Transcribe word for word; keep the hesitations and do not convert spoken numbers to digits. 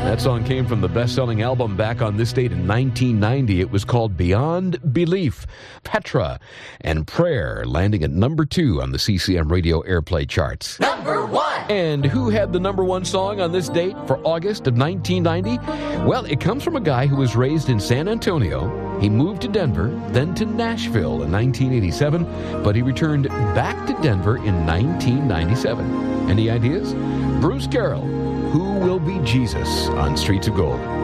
That song came from the best-selling album back on this date in nineteen ninety. It was called Beyond Belief. Petra and Prayer landing at number two on the C C M radio airplay charts. Number one! And who had the number one song on this date for August of nineteen ninety? Well, it comes from a guy who was raised in San Antonio. He moved to Denver, then to Nashville in nineteen eighty-seven, but he returned back to Denver in nineteen ninety-seven. Any ideas? Bruce Carroll, Who Will Be Jesus on Streets of Gold.